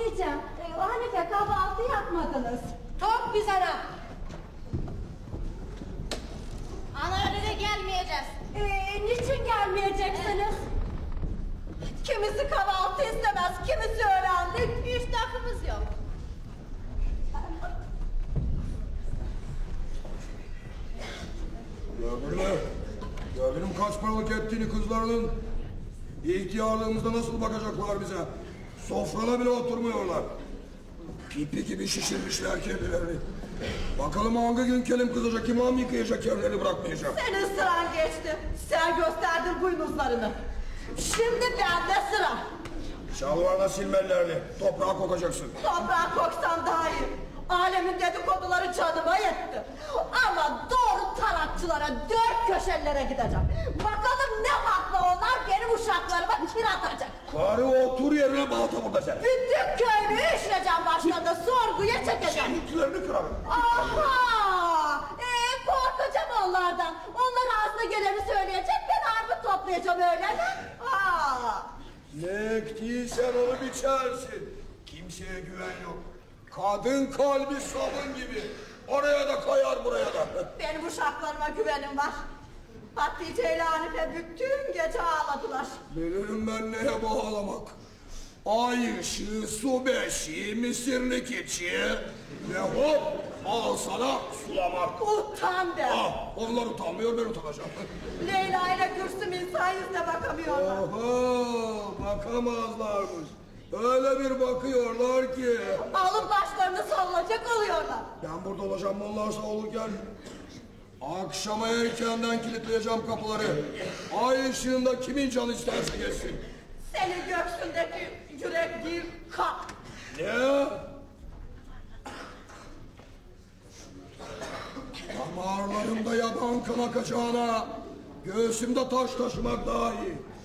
diyeceğim. Hanife kahvaltı yapmadınız. Tok biz ana. Ana öyle de gelmeyeceğiz. Niçin gelmeyeceksiniz? Kimisi kahvaltı istemez, kimisi öğrendik. İştahımız yok. Gördün mü kaç paralık ettiğini kızlarının? İhtiyarlığımızda nasıl bakacaklar bize? Sofrada bile oturmuyorlar. Pipi gibi şişirmişler kendilerini. Bakalım hangi gün kelim kızacak, imam yıkayacak, yerlerini bırakmayacak. Senin sıran geçti. Sen gösterdin buynuzlarını. Şimdi bende sıra. Şalvarla silmelilerini, toprağa kokacaksın. Toprağa koksan daha iyi. Alemin dedikoduları canıma yetti. Ama doğru tarakçılara, dört köşelilere gideceğim. Bakalım ne hakla onlar benim uşaklarıma kir atacak. Karı otur yerine balta burada sen. Bütün köylüyü işleyeceğim başlarında, sorguya çekeceğim. Kemiklerini kırarım. Aha! Korkacağım onlardan. Onlar ağzına geleni söyleyecek, ben armut toplayacağım öyle mi? Ne ektiysen onu biçersin. Kimseye güven yok. Kadın kalbi sabun gibi. Oraya da kayar buraya da. Benim uşaklarıma güvenim var. Hatice ile Hanife bütün gece ağladılar. Bilirim ben neye bağlamak. Ay ışığı, su beşiği, mısırlık içi ve hop al sana sulamak. Utan be! Onlar utanmıyor, ben utanacağım. Leyla ile Gülsüm insan yüzüne bakamıyorlar. Oho, bakamazlarmış. Öyle bir bakıyorlar ki. Alıp başlarını sallayacak oluyorlar. Ben burada olacağım, onlar sağ olurken. Akşama erkenden kilitleyeceğim kapıları. Ay ışığında kimin canı isterse geçsin. Senin göğsündeki yürek değil, kalp. Ne? Damarlarımda yaban kan akacağına göğsümde taş taşımak daha iyi.